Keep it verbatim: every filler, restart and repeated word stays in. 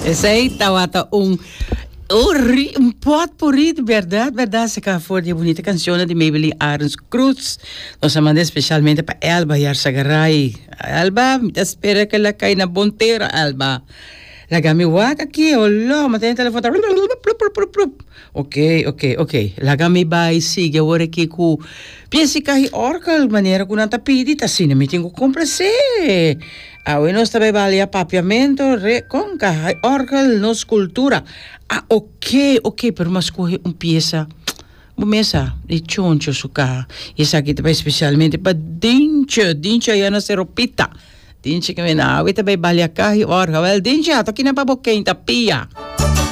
Esse aí tá um um potpourri de verdade, verdade, se cá for de bonita canção de Maybelline Arns Cruz. Nós mandamos especialmente para Elba Yarsagaray. Elba, me espera que ela caia na bonteira, Elba. Lagami wak aqui, olha, mas tem telefone. Ok, ok, ok. Lagami vai siga agora aqui com pensa que orcal maneira com nanta pidi, tá assim, me tenho que comprar se. Ah, nós está bem a papiamento, reconca, orcal, nos cultura. Ah, ok, ok, pero mas corre um peça. Uma mesa de choncho suka. Essa aqui também especialmente para dincha, dincha e na seropita. Dincha que me na, ita bay balya kahi or well dincha to kinapabokkeng tapia.